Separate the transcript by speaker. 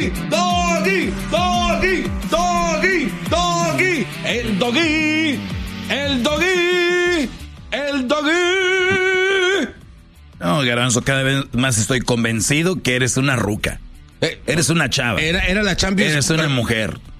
Speaker 1: Doggy, Doggy, Doggy, Doggy, el Doggy, el Doggy, el Doggy.
Speaker 2: No, Garbanzo, cada vez más estoy convencido que eres una ruca. Eres una chava.
Speaker 1: Era la Champions.
Speaker 2: Eres una mujer.